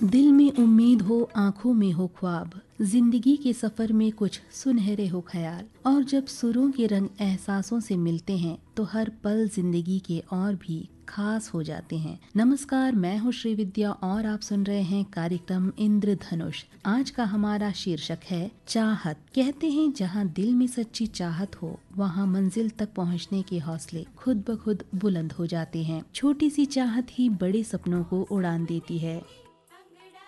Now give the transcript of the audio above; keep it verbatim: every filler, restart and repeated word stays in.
दिल में उम्मीद हो, आंखों में हो ख्वाब, जिंदगी के सफर में कुछ सुनहरे हो ख्याल। और जब सुरों के रंग एहसासों से मिलते हैं तो हर पल जिंदगी के और भी खास हो जाते हैं। नमस्कार, मैं हूँ श्री विद्या और आप सुन रहे हैं कार्यक्रम इंद्रधनुष। आज का हमारा शीर्षक है चाहत। कहते हैं जहाँ दिल में सच्ची चाहत हो वहाँ मंजिल तक पहुँचने के हौसले खुद ब खुद बुलंद हो जाते हैं। छोटी सी चाहत ही बड़े सपनों को उड़ान देती है।